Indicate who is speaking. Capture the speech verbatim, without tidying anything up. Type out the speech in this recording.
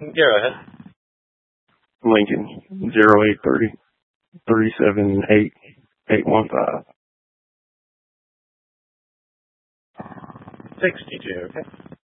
Speaker 1: Go ahead.
Speaker 2: Lincoln, zero eight three, three seven eight, eight one five.
Speaker 1: sixty-two, okay.